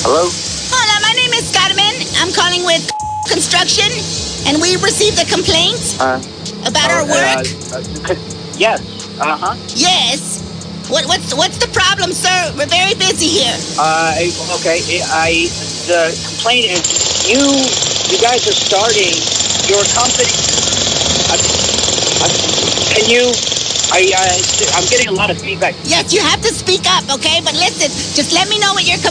Hello? Hola, my name is Carmen. I'm calling with construction, and we received a complaint about our work. Yes. Uh-huh. Yes. What's the problem, sir? We're very busy here. Okay. The complaint is you guys are starting your company. Can you? I'm getting a lot of feedback. Yes, you have to speak up, okay? But listen, just let me know what your